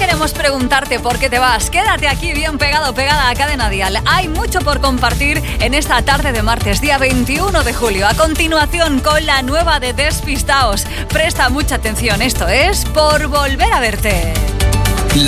queremos preguntarte por qué te vas. Quédate aquí bien pegado, pegada a Cadena Dial. Hay mucho por compartir en esta tarde de martes, día 21 de julio. A continuación, con la nueva de Despistaos. Presta mucha atención, esto es Por Volver a Verte.